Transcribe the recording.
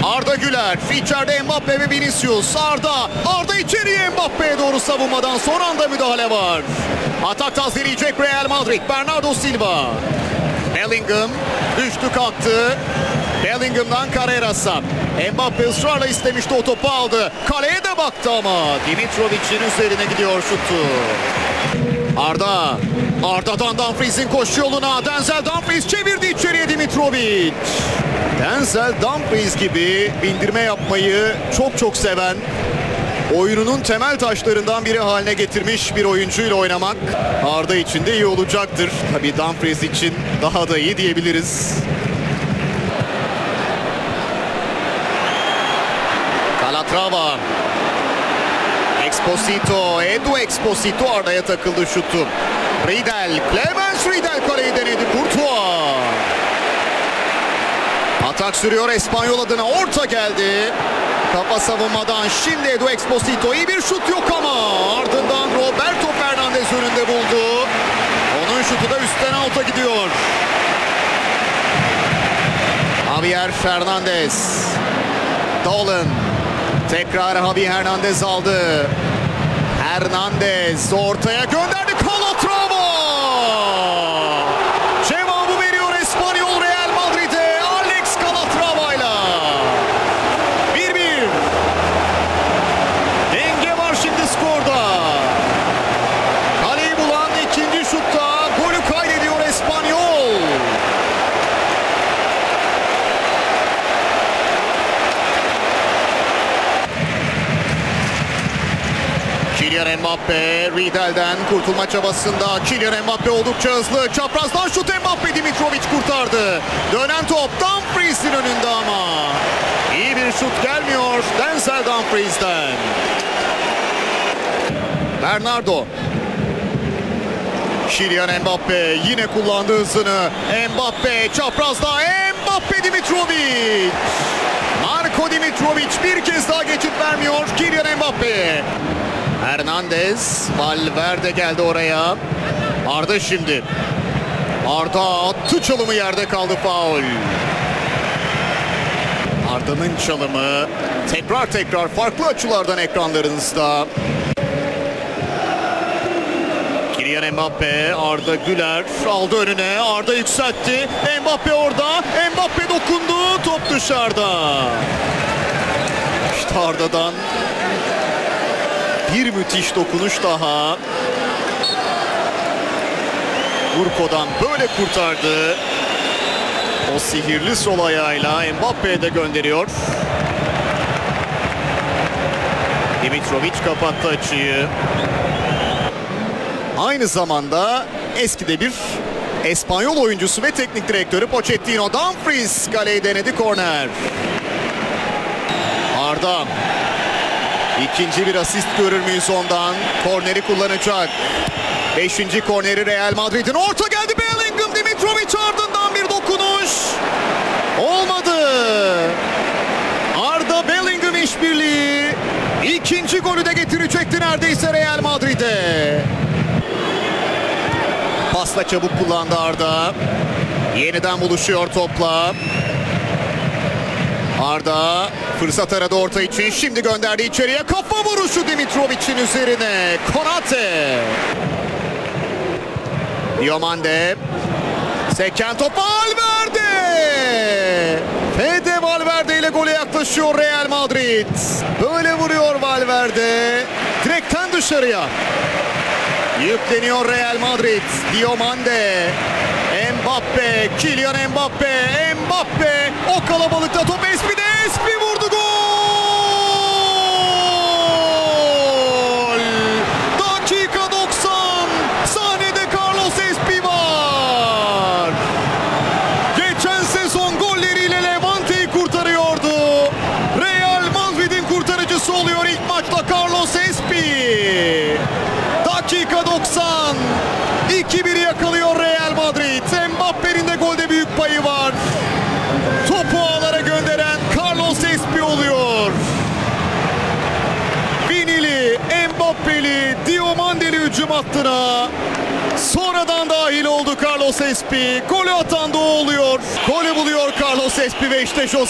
Arda Güler, içeride Mbappe ve Vinicius. Arda içeriye, Mbappe'ye doğru savunmadan son anda müdahale var. Atak tazeleyecek Real Madrid. Bernardo Silva. Bellingham düştü kalktı. Bellingham'dan Carreras'a. Mbappe ısrarla istemişti, o topu aldı. Kaleye de baktı ama Dimitrovic'in üzerine gidiyor şutu. Arda'dan Dumfries'in koşu yoluna. Denzel Dumfries çevirdi içeriye Dimitrovic. Denzel Dumfries gibi bindirme yapmayı çok seven, oyununun temel taşlarından biri haline getirmiş bir oyuncuyla oynamak Arda için de iyi olacaktır. Tabii Dumfries için daha da iyi diyebiliriz. Calatrava. Edu Exposito Arda'ya takıldı şutu. Clemens Riedel kaleyi denedi. Courtois. Atak sürüyor Espanyol adına. Orta geldi. Kafa savunmadan şimdi Edu Exposito. İyi bir şut yok ama ardından Roberto Fernandes önünde buldu. Onun şutu da üstten alta gidiyor. Javier Fernandez. Dolan. Tekrar Javier Hernandez aldı. Hernandez ortaya gönderdi. Calatrava! Cevabı veriyor Espanyol Real Madrid'e. Alex Calatrava'yla. 1-1. Denge var şimdi skorda. Kaleyi bulan ikinci şutta golü kaydediyor Espanyol. Kylian Mbappe Riedel'den kurtulma çabasında. Kylian Mbappe oldukça hızlı. Çaprazdan şut, Mbappe, Dimitrovic kurtardı. Dönen top Dumfries'in önünde ama iyi bir şut gelmiyor Denzel Dumfries'ten. Bernardo. Kylian Mbappe yine kullandı hızını. Mbappe çaprazda. Mbappe, Dimitrovic. Marko Dimitrovic bir kez daha geçit vermiyor Kylian Mbappe. Hernandez, Valverde geldi oraya. Arda şimdi. Arda attı çalımı, yerde kaldı, faul. Arda'nın çalımı tekrar farklı açılardan ekranlarınızda. Kylian Mbappe, Arda Güler aldı önüne. Arda yükseltti. Mbappe orada. Mbappe dokundu. Top dışarıda. İşte Arda'dan bir müthiş dokunuş daha. Urko'dan böyle kurtardı. O sihirli sol ayağıyla Mbappe'ye de gönderiyor. Dimitrovic kapattı açıyı. Aynı zamanda eskide bir Espanyol oyuncusu ve teknik direktörü Pochettino. Dumfries kaleyi denedi, korner. Arda. İkinci bir asist görür müyüz ondan? Korneri kullanacak. 5. korneri Real Madrid'in. Orta geldi, Bellingham, Dimitrovic ardından bir dokunuş. Olmadı. Arda Bellingham işbirliği ikinci golü de getirecekti neredeyse Real Madrid'e. Pasla çabuk kullandı Arda. Yeniden buluşuyor topla. Arda fırsat aradı orta için. Şimdi gönderdi içeriye. Kafa vuruşu Dimitrovic'in üzerine. Konate. Diomande. Seken top Valverde. Fede Valverde ile gole yaklaşıyor Real Madrid. Böyle vuruyor Valverde. Direkten dışarıya. Yükleniyor Real Madrid. Diomande. Mbappe. Kylian Mbappe. Mbappe. O kalabalıkta top Espi'de. Espi vurdu, gol. Dakika 90. Sahnede Carlos Espi var. Geçen sezon golleriyle Levante'yi kurtarıyordu. Real Madrid'in kurtarıcısı oluyor ilk maçta Carlos Espi. Dakika 90. 2-1 yakalıyor Real Madrid. Mbappe'nin de golde büyük payı var. Topu ağlara gönderen Carlos Espi oluyor. Vinili, Mbappe'li, Diomandeli hücum hattına sonradan dahil oldu Carlos Espi. Golü atan da o oluyor. Golü buluyor Carlos Espi ve işte